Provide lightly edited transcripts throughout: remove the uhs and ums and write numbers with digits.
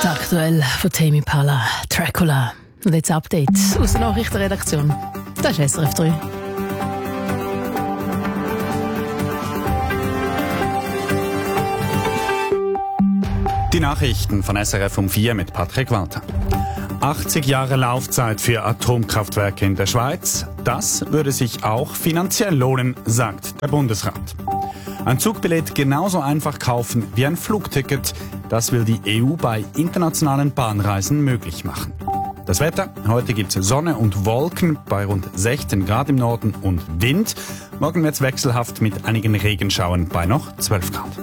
Aktuell von Tame Impala, Dracula. Und jetzt Update aus der Nachrichtenredaktion. Das ist SRF 3. Die Nachrichten von SRF um 4 mit Patrick Walter. 80 Jahre Laufzeit für Atomkraftwerke in der Schweiz. Das würde sich auch finanziell lohnen, sagt der Bundesrat. Ein Zugbillett genauso einfach kaufen wie ein Flugticket. Das will die EU bei internationalen Bahnreisen möglich machen. Das Wetter: Heute gibt es Sonne und Wolken bei rund 16 Grad im Norden und Wind. Morgen wird es wechselhaft mit einigen Regenschauern bei noch 12 Grad.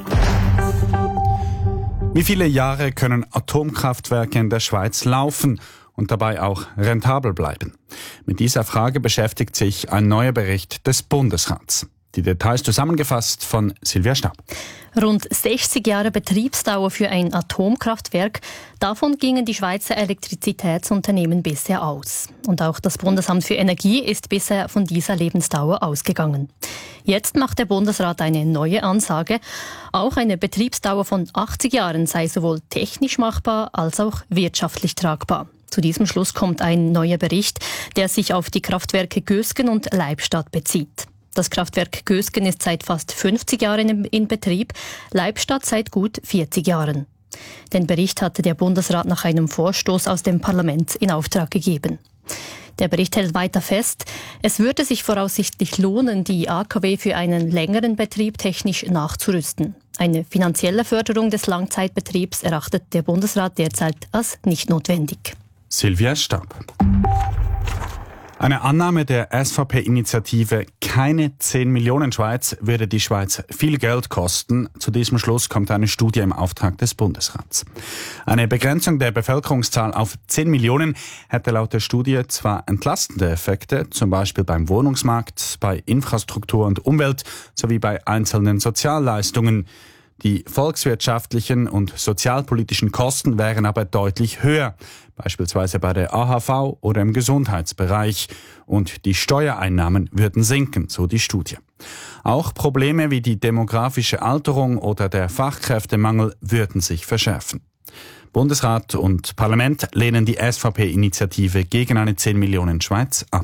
Wie viele Jahre können Atomkraftwerke in der Schweiz laufen und dabei auch rentabel bleiben? Mit dieser Frage beschäftigt sich ein neuer Bericht des Bundesrats. Die Details zusammengefasst von Silvia Stab. Rund 60 Jahre Betriebsdauer für ein Atomkraftwerk. Davon gingen die Schweizer Elektrizitätsunternehmen bisher aus. Und auch das Bundesamt für Energie ist bisher von dieser Lebensdauer ausgegangen. Jetzt macht der Bundesrat eine neue Ansage. Auch eine Betriebsdauer von 80 Jahren sei sowohl technisch machbar als auch wirtschaftlich tragbar. Zu diesem Schluss kommt ein neuer Bericht, der sich auf die Kraftwerke Gösgen und Leibstadt bezieht. Das Kraftwerk Gösgen ist seit fast 50 Jahren in Betrieb, Leibstadt seit gut 40 Jahren. Den Bericht hatte der Bundesrat nach einem Vorstoß aus dem Parlament in Auftrag gegeben. Der Bericht hält weiter fest, es würde sich voraussichtlich lohnen, die AKW für einen längeren Betrieb technisch nachzurüsten. Eine finanzielle Förderung des Langzeitbetriebs erachtet der Bundesrat derzeit als nicht notwendig. Silvia Stab. Eine Annahme der SVP-Initiative Keine 10 Millionen Schweiz würde die Schweiz viel Geld kosten. Zu diesem Schluss kommt eine Studie im Auftrag des Bundesrats. Eine Begrenzung der Bevölkerungszahl auf 10 Millionen hätte laut der Studie zwar entlastende Effekte, zum Beispiel beim Wohnungsmarkt, bei Infrastruktur und Umwelt sowie bei einzelnen Sozialleistungen. Die volkswirtschaftlichen und sozialpolitischen Kosten wären aber deutlich höher, beispielsweise bei der AHV oder im Gesundheitsbereich. Und die Steuereinnahmen würden sinken, so die Studie. Auch Probleme wie die demografische Alterung oder der Fachkräftemangel würden sich verschärfen. Bundesrat und Parlament lehnen die SVP-Initiative gegen eine 10 Millionen Schweiz ab.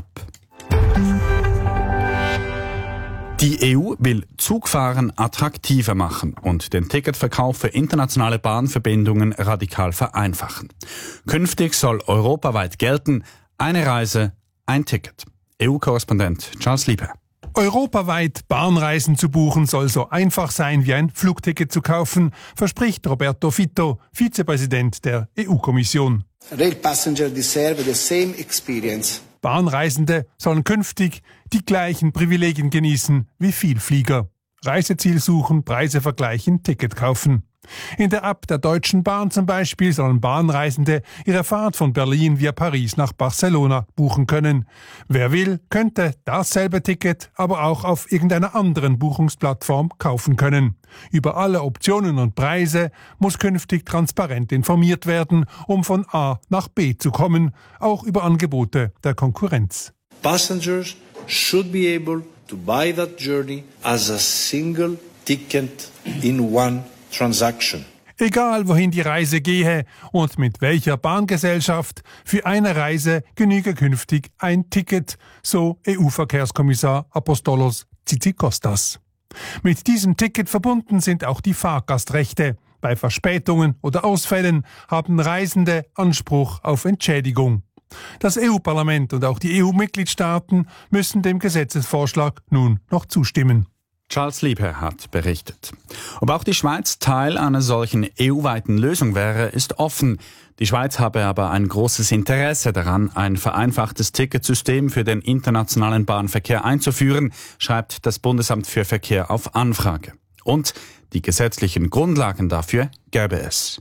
Die EU will Zugfahren attraktiver machen und den Ticketverkauf für internationale Bahnverbindungen radikal vereinfachen. Künftig soll europaweit gelten: eine Reise, ein Ticket. EU-Korrespondent Charles Lieber. Europaweit Bahnreisen zu buchen soll so einfach sein wie ein Flugticket zu kaufen, verspricht Roberto Fitto, Vizepräsident der EU-Kommission. Rail passengers deserve the same experience. Bahnreisende sollen künftig die gleichen Privilegien genießen wie Vielflieger. Reiseziel suchen, Preise vergleichen, Ticket kaufen. In der App der Deutschen Bahn zum Beispiel sollen Bahnreisende ihre Fahrt von Berlin via Paris nach Barcelona buchen können. Wer will, könnte dasselbe Ticket aber auch auf irgendeiner anderen Buchungsplattform kaufen können. Über alle Optionen und Preise muss künftig transparent informiert werden, um von A nach B zu kommen, auch über Angebote der Konkurrenz. Passengers should be able to buy that journey as a single ticket in one transaction. Egal wohin die Reise gehe und mit welcher Bahngesellschaft, für eine Reise genüge künftig ein Ticket, so EU-Verkehrskommissar Apostolos Tzitzikostas. Mit diesem Ticket verbunden sind auch die Fahrgastrechte. Bei Verspätungen oder Ausfällen haben Reisende Anspruch auf Entschädigung. Das EU-Parlament und auch die EU-Mitgliedstaaten müssen dem Gesetzesvorschlag nun noch zustimmen. Charles Lieber hat berichtet. Ob auch die Schweiz Teil einer solchen EU-weiten Lösung wäre, ist offen. Die Schweiz habe aber ein großes Interesse daran, ein vereinfachtes Ticketsystem für den internationalen Bahnverkehr einzuführen, schreibt das Bundesamt für Verkehr auf Anfrage. Und die gesetzlichen Grundlagen dafür gäbe es.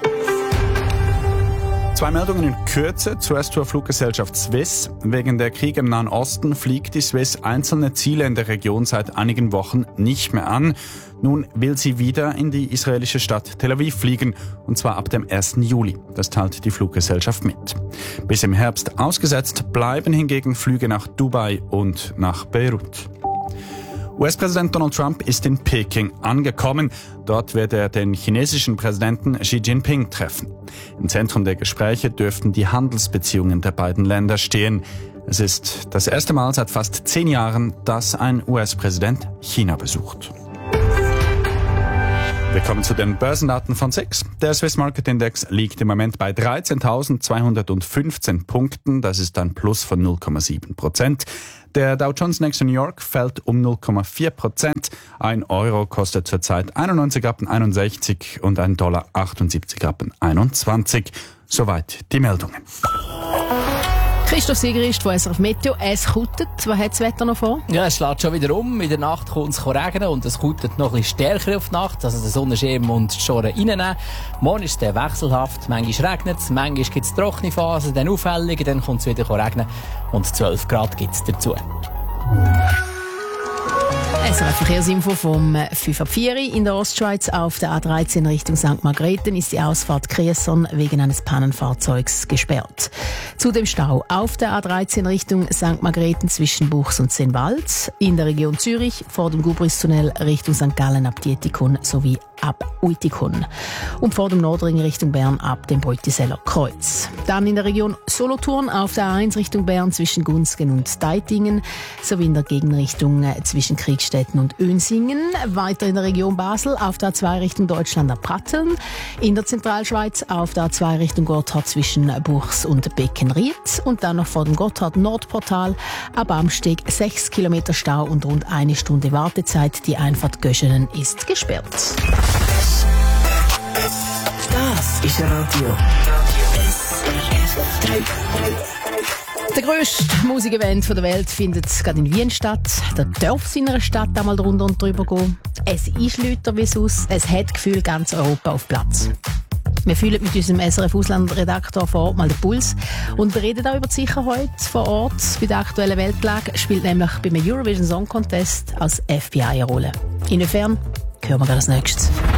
Zwei Meldungen in Kürze. Zuerst zur Fluggesellschaft Swiss. Wegen der Kriege im Nahen Osten fliegt die Swiss einzelne Ziele in der Region seit einigen Wochen nicht mehr an. Nun will sie wieder in die israelische Stadt Tel Aviv fliegen, und zwar ab dem 1. Juli. Das teilt die Fluggesellschaft mit. Bis im Herbst ausgesetzt bleiben hingegen Flüge nach Dubai und nach Beirut. US-Präsident Donald Trump ist in Peking angekommen. Dort wird er den chinesischen Präsidenten Xi Jinping treffen. Im Zentrum der Gespräche dürften die Handelsbeziehungen der beiden Länder stehen. Es ist das erste Mal seit fast 10 Jahren, dass ein US-Präsident China besucht. Wir kommen zu den Börsendaten von SIX. Der Swiss Market Index liegt im Moment bei 13.215 Punkten. Das ist ein Plus von 0,7%. Der Dow Jones Next New York fällt um 0,4%. Ein Euro kostet zurzeit 91,61 und ein Dollar 78,21. Soweit die Meldungen. Christoph Siegerist von SRF Meteo. Es kutet. Was hat das Wetter noch vor? Ja, es schlägt schon wieder um. In der Nacht kommt es regnen und es kutet noch ein bisschen stärker auf die Nacht. Also der Sonnenschirm und die Schore reinnehmen. Morgen ist es wechselhaft. Manchmal regnet es, manchmal gibt es trockene Phasen, dann auffällige, dann kommt es wieder regnen. Und 12 Grad gibt es dazu. SRF Verkehrsinfo vom 5:04 in der Ostschweiz. Auf der A13 Richtung St. Margrethen ist die Ausfahrt Kriesson wegen eines Pannenfahrzeugs gesperrt. Zudem Stau auf der A13 Richtung St. Margrethen zwischen Buchs und Senwald, in der Region Zürich vor dem Gubristunnel Richtung St. Gallen ab Dietikon sowie ab Uitikon und vor dem Nordring Richtung Bern ab dem Beutiseller Kreuz. Dann in der Region Solothurn auf der A1 Richtung Bern zwischen Gunsgen und Deitingen sowie in der Gegenrichtung zwischen Kriegstetten und Önsingen. Weiter in der Region Basel auf der A2 Richtung Deutschland ab Pratteln. In der Zentralschweiz auf der A2 Richtung Gotthard zwischen Buchs und Beckenried. Und dann noch vor dem Gotthard-Nordportal ab Amsteg 6 Kilometer Stau und rund 1 Stunde Wartezeit. Die Einfahrt Göschenen ist gesperrt. Das ist Radio. Der grösste Musikevent der Welt findet gerade in Wien statt. Da darf es in einer Stadt einmal drunter und drüber gehen. Es ist lauter wie sonst. Es hat Gefühl, ganz Europa auf Platz. Wir fühlen mit unserem SRF-Auslandredaktor vor Ort mal den Puls und wir reden auch über die Sicherheit vor Ort. Bei der aktuellen Weltlage spielt nämlich beim Eurovision Song Contest als FBI eine Rolle. Inwiefern? Hören wir gerade als nächstes.